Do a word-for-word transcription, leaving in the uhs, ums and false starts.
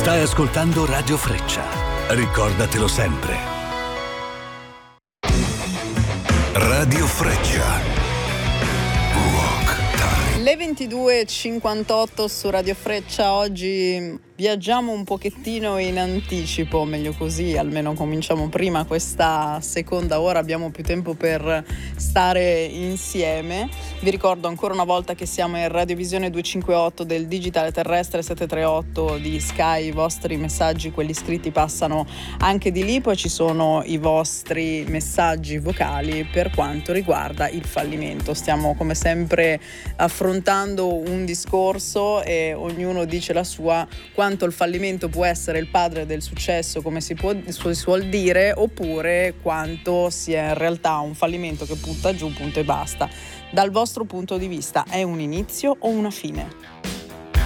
Stai ascoltando Radio Freccia. Ricordatelo sempre. Radio Freccia. Le ventidue e cinquantotto su Radio Freccia. Oggi viaggiamo un pochettino in anticipo, meglio così, almeno cominciamo prima questa seconda ora, abbiamo più tempo per stare insieme. Vi ricordo ancora una volta che siamo in Radiovisione duecentocinquantotto del digitale terrestre, sette tre otto di Sky. I vostri messaggi, quelli scritti, passano anche di lì, poi ci sono i vostri messaggi vocali per quanto riguarda il fallimento. Stiamo come sempre affrontando un discorso e ognuno dice la sua, quanto il fallimento può essere il padre del successo, come si può si suol dire, oppure quanto sia in realtà un fallimento che butta giù, punto e basta. Dal vostro punto di vista è un inizio o una fine?